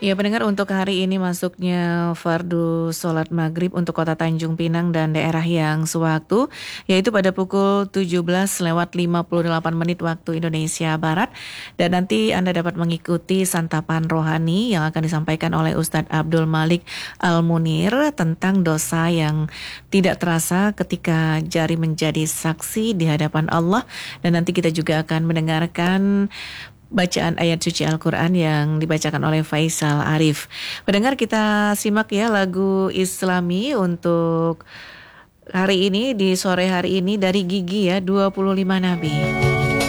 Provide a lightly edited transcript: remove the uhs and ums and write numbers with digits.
Ya pendengar, untuk hari ini masuknya fardu sholat maghrib untuk kota Tanjung Pinang dan daerah yang sewaktu, yaitu pada pukul 17:58 waktu Indonesia Barat. Dan nanti Anda dapat mengikuti santapan rohani yang akan disampaikan oleh Ustadz Abdul Malik Al-Munir tentang dosa yang tidak terasa ketika jari menjadi saksi di hadapan Allah. Dan nanti kita juga akan mendengarkan bacaan ayat suci Al-Quran yang dibacakan oleh Faisal Arif. Pendengar, kita simak ya lagu Islami untuk hari ini, di sore hari ini, dari Gigi ya, 25 Nabi.